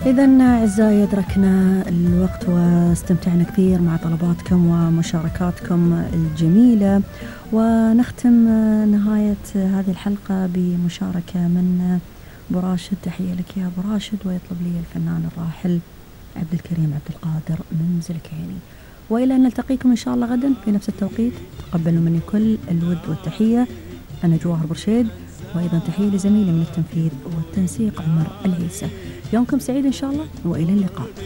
إذن أعزائي أدركنا الوقت واستمتعنا كثير مع طلباتكم ومشاركاتكم الجميلة، ونختم نهاية هذه الحلقة بمشاركة من أبو راشد. تحية لك يا أبو راشد، ويطلب لي الفنان الراحل عبد الكريم عبد القادر من زلكيني. وإلى أن نلتقيكم إن شاء الله غدا في نفس التوقيت، تقبلوا مني كل الود والتحية. أنا جواهر برشيد، وأيضا تحية لزميلي من التنفيذ والتنسيق عمر العيسى. يومكم سعيد إن شاء الله، وإلى اللقاء.